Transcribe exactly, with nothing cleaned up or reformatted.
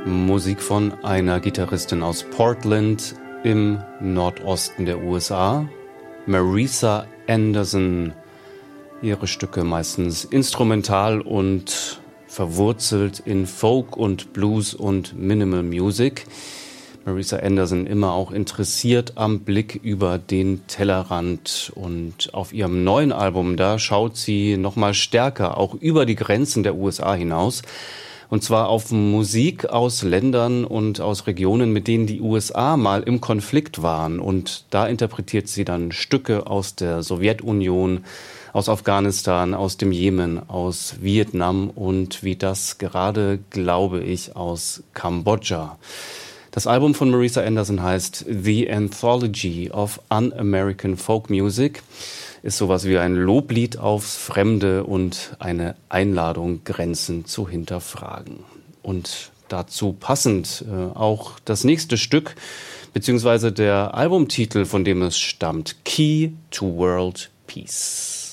Musik von einer Gitarristin aus Portland im Nordosten der U S A, Marisa Anderson. Ihre Stücke meistens instrumental und verwurzelt in Folk und Blues und Minimal Music. Marisa Anderson immer auch interessiert am Blick über den Tellerrand, und auf ihrem neuen Album, da schaut sie nochmal stärker auch über die Grenzen der U S A hinaus. Und zwar auf Musik aus Ländern und aus Regionen, mit denen die U S A mal im Konflikt waren. Und da interpretiert sie dann Stücke aus der Sowjetunion, aus Afghanistan, aus dem Jemen, aus Vietnam und wie das gerade, glaube ich, aus Kambodscha. Das Album von Marisa Anderson heißt The Anthology of Un-American Folk Music. Ist sowas wie ein Loblied aufs Fremde und eine Einladung, Grenzen zu hinterfragen. Und dazu passend äh, auch das nächste Stück, beziehungsweise der Albumtitel, von dem es stammt, Key to World Peace.